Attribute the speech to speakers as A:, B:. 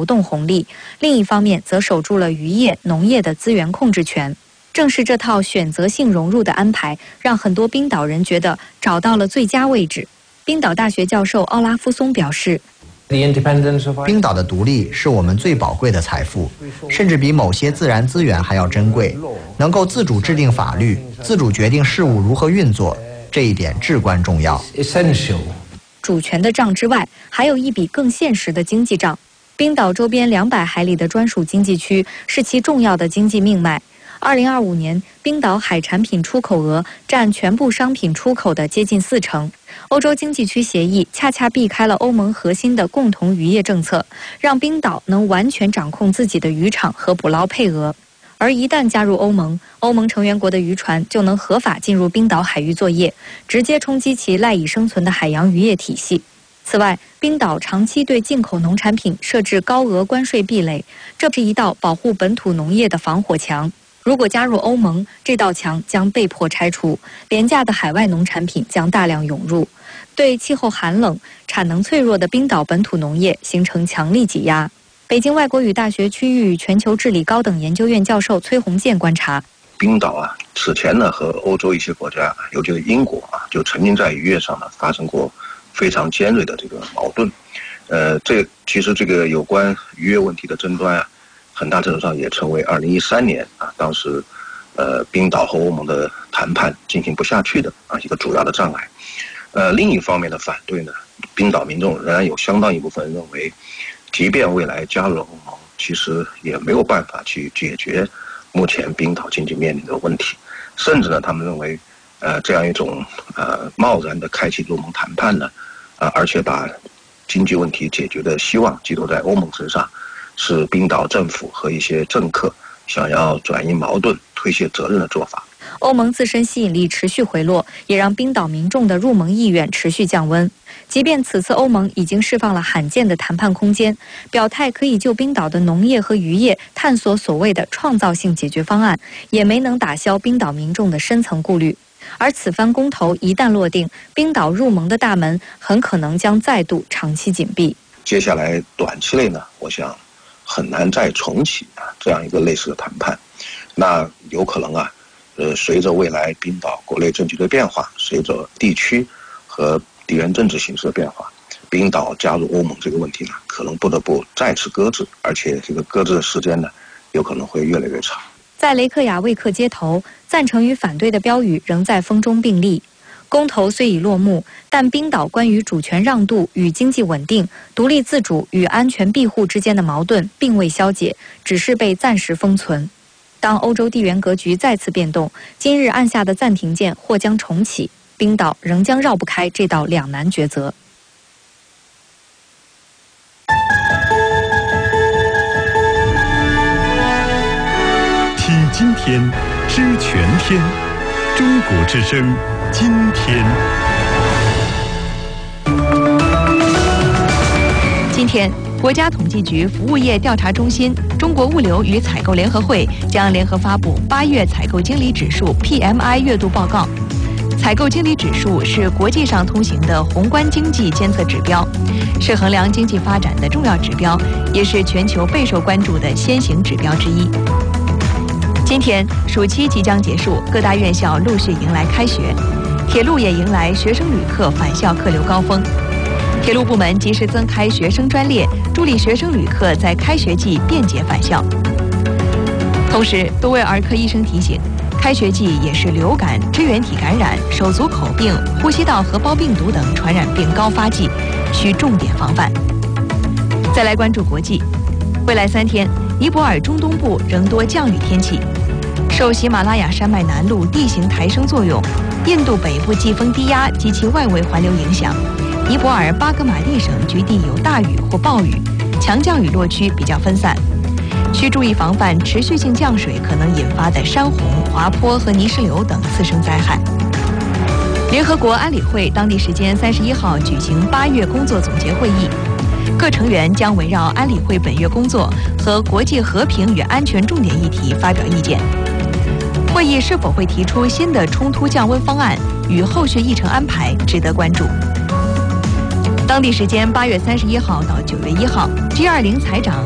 A: 流动红利，另一方面则守住了渔业、农业的资源控制权。正是这套选择性融入的安排，让很多冰岛人觉得找到了最佳位置。冰岛大学教授奥拉夫松表示，
B: 冰岛的独立是我们最宝贵的财富，甚至比某些自然资源还要珍贵。能够自主制定法律，自主决定事务如何运作，这一点至关重要。
A: 主权的账之外，还有一笔更现实的经济账。冰岛周边200海里的专属经济区是其重要的经济命脉。2025年，冰岛海产品出口额占全部商品出口的接近40%。欧洲经济区协议恰恰避开了欧盟核心的共同渔业政策，让冰岛能完全掌控自己的渔场和捕捞配额。而一旦加入欧盟，欧盟成员国的渔船就能合法进入冰岛海域作业，直接冲击其赖以生存的海洋渔业体系。此外，冰岛长期对进口农产品设置高额关税壁垒，这是一道保护本土农业的防火墙。如果加入欧盟，这道墙将被迫拆除，廉价的海外农产品将大量涌入，对气候寒冷、产能脆弱的冰岛本土农业形成强力挤压。北京外国语大学区域与全球治理高等研究院教授崔洪建观察，
C: 冰岛此前和欧洲一些国家，尤其是英国就曾经在渔业上发生过非常尖锐的这个矛盾。其实这个有关渔业问题的争端很大程度上也成为2013年当时冰岛和欧盟的谈判进行不下去的一个主要的障碍。另一方面的反对呢，冰岛民众仍然有相当一部分人认为，即便未来加入了欧盟，其实也没有办法去解决目前冰岛经济面临的问题，甚至呢，他们认为这样一种贸然的开启欧盟谈判呢，而且把经济问题解决的希望寄托在欧盟身上，是冰岛政府和一些政客想要转移矛盾、推卸责任的做法。
A: 欧盟自身吸引力持续回落，也让冰岛民众的入盟意愿持续降温。即便此次欧盟已经释放了罕见的谈判空间，表态可以就冰岛的农业和渔业探索所谓的创造性解决方案，也没能打消冰岛民众的深层顾虑。而此番公投一旦落定，冰岛入盟的大门很可能将再度长期紧闭。
C: 接下来短期内呢，我想很难再重启这样一个类似的谈判。那有可能随着未来冰岛国内政局的变化，随着地区和地缘政治形势的变化，冰岛加入欧盟这个问题呢，可能不得不再次搁置，而且这个搁置的时间呢，有可能会越来越长。
A: 在雷克雅未克街头，赞成与反对的标语仍在风中并立。公投虽已落幕，但冰岛关于主权让渡与经济稳定、独立自主与安全庇护之间的矛盾并未消解，只是被暂时封存。当欧洲地缘格局再次变动，今日按下的暂停键或将重启，冰岛仍将绕不开这道两难抉择。
D: 听今天，知全天，中国之声，今天。
E: 今天，国家统计局服务业调查中心、中国物流与采购联合会将联合发布8月采购经理指数 PMI 月度报告。采购经理指数是国际上通行的宏观经济监测指标，是衡量经济发展的重要指标，也是全球备受关注的先行指标之一。今天，暑期即将结束，各大院校陆续迎来开学，铁路也迎来学生旅客返校客流高峰。铁路部门及时增开学生专列，助力学生旅客在开学季便捷返校。同时，多位儿科医生提醒，开学季也是流感、支原体感染、手足口病、呼吸道合胞病毒等传染病高发季，需重点防范。再来关注国际，未来3天，尼泊尔中东部仍多降雨天气。受喜马拉雅山脉南麓地形抬升作用，印度北部季风低压及其外围环流影响，尼泊尔巴格马利省局地有大雨或暴雨，强降雨落区比较分散，需注意防范持续性降水可能引发的山洪、滑坡和泥石流等次生灾害。联合国安理会当地时间31号举行8月工作总结会议，各成员将围绕安理会本月工作和国际和平与安全重点议题发表意见。会议是否会提出新的冲突降温方案与后续议程安排值得关注。当地时间8月31号到9月1号，G20财长